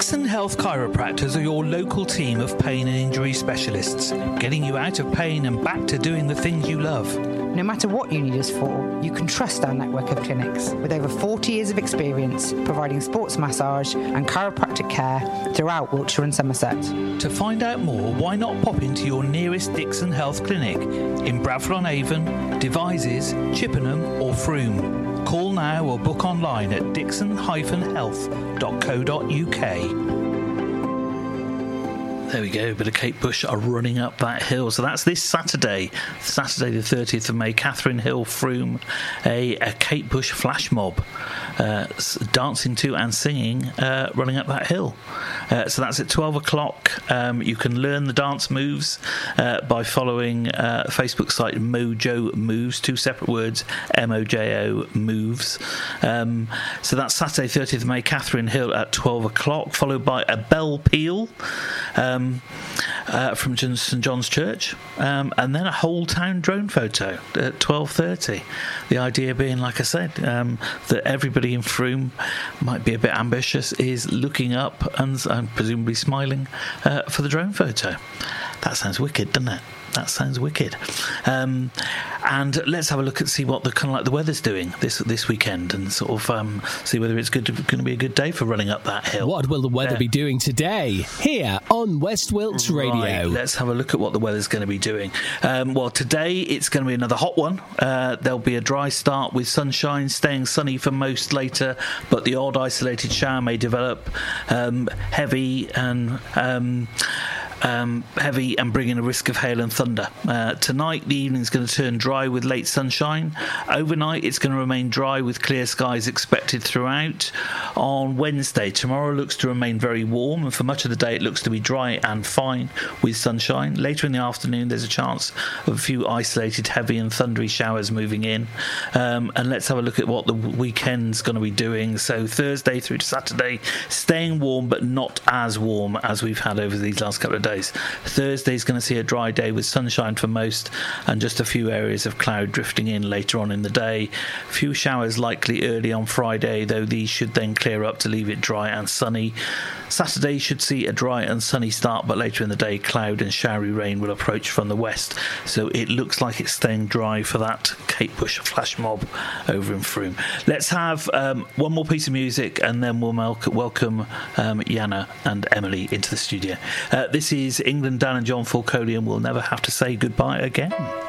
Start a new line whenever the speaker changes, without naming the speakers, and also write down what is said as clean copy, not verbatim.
Dixon Health Chiropractors are your local team of pain and injury specialists, getting you out of pain and back to doing the things you love.
No matter what you need us for, you can trust our network of clinics with over 40 years of experience providing sports massage and chiropractic care throughout Wiltshire and Somerset.
To find out more, why not pop into your nearest Dixon Health clinic in Bradford-on-Avon, Devizes, Chippenham or Frome. Call now or book online at dixon-health.co.uk. There we go, a bit of Kate Bush are running up that hill. So that's this Saturday the 30th of May, Catherine Hill, Frome, a Kate Bush flash mob, dancing to and singing, running up that hill. So that's at 12 o'clock. You can learn the dance moves by following the Facebook site Mojo Moves, two separate words, M-O-J-O Moves. So that's Saturday 30th of May, Catherine Hill at 12 o'clock, followed by a bell peal from St John's Church, and then a whole town drone photo at 12:30. The idea being, like I said, that everybody in Frome might be a bit ambitious, is looking up and presumably smiling for the drone photo. That sounds wicked, doesn't it? That sounds wicked. And let's have a look and see what the weather's doing this weekend, and sort of see whether it's going to be a good day for running up that hill.
What will the weather be doing today here on West Wilts Radio?
Right, let's have a look at what the weather's going to be doing. Well, today it's going to be another hot one. There'll be a dry start with sunshine, staying sunny for most later, but the odd isolated shower may develop, heavy and bringing a risk of hail and thunder. Tonight, the evening's going to turn dry with late sunshine. Overnight, it's going to remain dry with clear skies expected throughout. On Wednesday, tomorrow looks to remain very warm, and for much of the day, it looks to be dry and fine with sunshine. Later in the afternoon, there's a chance of a few isolated heavy and thundery showers moving in. And let's have a look at what the weekend's going to be doing. So Thursday through to Saturday, staying warm, but not as warm as we've had over these last couple of days. Thursday's going to see a dry day with sunshine for most and just a few areas of cloud drifting in later on in the day. A few showers likely early on Friday, though these should then clear up to leave it dry and sunny. Saturday should see a dry and sunny start, but later in the day cloud and showery rain will approach from the west, so it looks like it's staying dry for that Kate Bush flash mob over in Frome. Let's have one more piece of music and then we'll welcome Yana and Emily into the studio. This is England, Dan and John Falcone, and we'll never have to say goodbye again.